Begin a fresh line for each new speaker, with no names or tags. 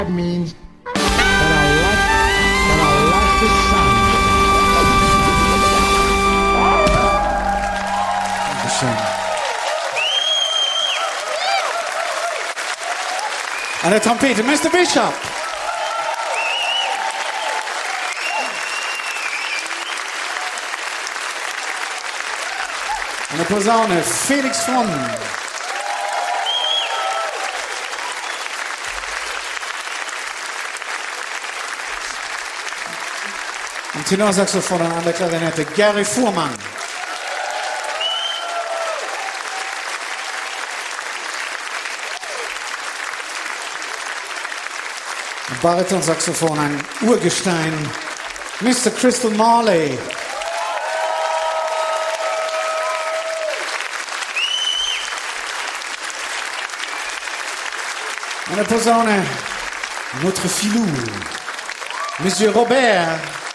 means that I like the sound.
Dankeschön. An der Trompete, Mr. Bishop. An der Posaune, Felix Fromm. Am Tenorsaxophon und an der Klarinette, Gary Fuhrmann. Am Baritonsaxophon ein Urgestein, Mr. Crystal Marley. An der Posaune, notre filou, Monsieur Robert.